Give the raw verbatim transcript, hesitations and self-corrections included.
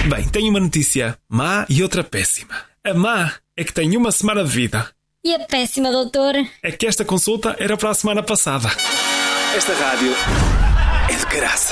Bem, tenho uma notícia má e outra péssima. A má é que tenho uma semana de vida. E a péssima, doutor? É que esta consulta era para a semana passada. Esta rádio é de graça.